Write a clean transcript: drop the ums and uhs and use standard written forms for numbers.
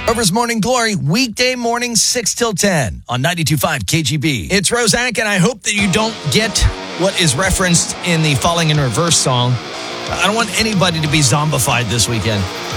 Rover's Morning Glory, weekday morning, 6 till 10 on 92.5 KGB. It's Rosank, and I hope that you don't get what is referenced in the Falling in Reverse song. I don't want anybody to be zombified this weekend.